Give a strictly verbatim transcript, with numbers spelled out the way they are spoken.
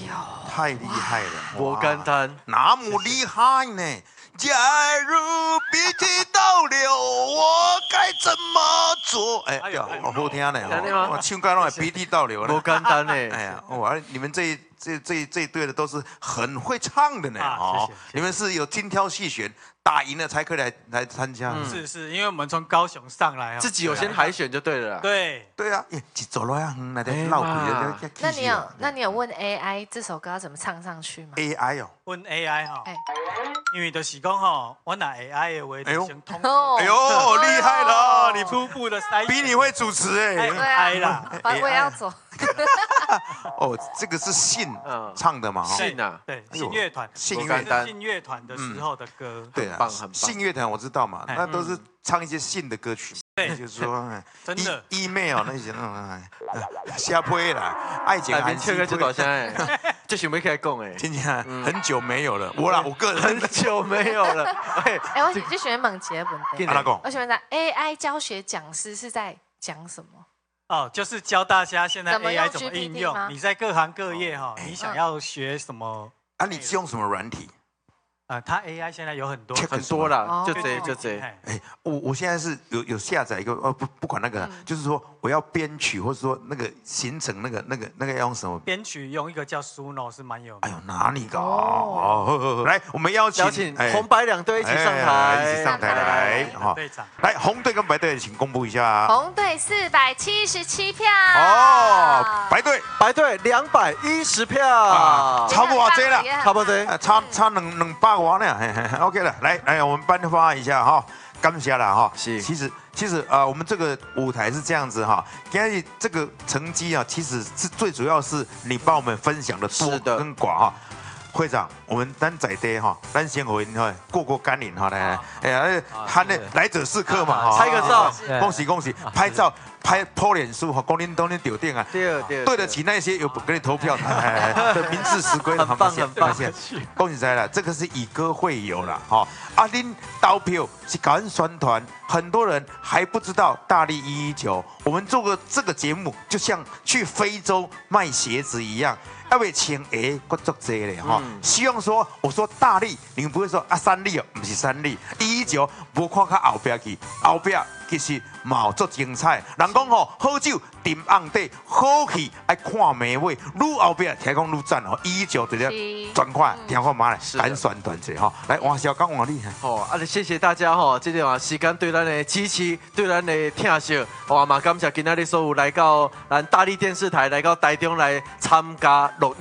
呦， 太厉害了， 不简单， 那么厉害呢？假如鼻涕倒流，我该怎么做？哎，好好听呢，我唱歌拢鼻涕倒流了， 不简单呢。 哎呀，哇，你们这这这这一队的都是很会唱的呢，哦，你们是有精挑细选，打赢了才可以来来参加。 是是，因为我们从高雄上来啊， 自己有先海选就对了。 对对啊，一走路呀，那在闹鬼的。 那你有那你有问 A I 这首歌要怎么唱上去吗 ？A I 哦， 问 A I 哈，因为就是讲吼，我拿 A I 的话就先通过。哎呦，厉害了！你初步的筛， 比你会主持哎。 对啊，啦，我也要走。 哦，这个是信唱的嘛？ 信啊， 对，信乐团， 信乐团，信乐团的时候的歌， 对啊，信乐团我知道嘛，那都是唱一些信的歌曲， 对， 就是说， 真的 email 那些那种，瞎配啦，爱情还是就到现在，就想要开始讲哎， 今天很久没有了，我啦，我个人很久没有了， 哎，我就喜欢猛杰本的， 阿公， 我喜欢在 A I 教学讲师是在讲什么？ 哦，就是教大家现在 A I 怎么应用。你在各行各业哈，你想要学什么？ 啊，你是用什么软体？ 啊，它 A I 现在有很多很多啦，就这就这。 哎，我我现在是有有下载一个哦，不不管那个，就是说我要编曲，或者说那个形成那个那个那个要用什么？ 编曲用一个叫 Suno 是蛮有。 哎呦，哪里搞？哦，来，我们邀请邀请红白两队一起上台， 一起上台来哈。 队长， 来红队跟白队，请公布一下。 红队四百七十七票。 哦，白队白队两百一十票， 差不多这了， 差不多， 差差两两百瓦呢。OK 了，来来，我们颁发一下哈，感谢了哈。 是， 其实其实啊，我们这个舞台是这样子哈，今天这个成绩啊，其实是最主要是你帮我们分享的多跟寡哈。会长，我们单在地哈，单先回哈，过过干瘾哈，来来，哎呀，他那来者是客嘛哈， 拍个照， 恭喜恭喜，拍照拍破脸书哈，公年都年丢店啊， 对对， 对得起那些有给你投票的民事实规的， 很棒很棒， 恭喜在了，这个是以歌会友了哈，阿林投票是搞人宣传，很多人还不知道大力一一九，我们做个这个节目，就像去非洲卖鞋子一样。要为请诶，我做这嘞哈，希望说，我说大力，你们不会说啊三力哦，不是三力，一一九无看较后边去，后边其实嘛足精彩。人讲吼，好酒沉甕底，好戏爱看美味，愈后边听讲愈赞哦。一一九直接转快，听看嘛来，敢宣传者哈，来王小刚王厉害。 哦，啊，谢谢大家吼，这段时间对咱的支持，对咱的听惜，哇嘛感谢今仔日所有来到咱大力电视台来到台中来参加录。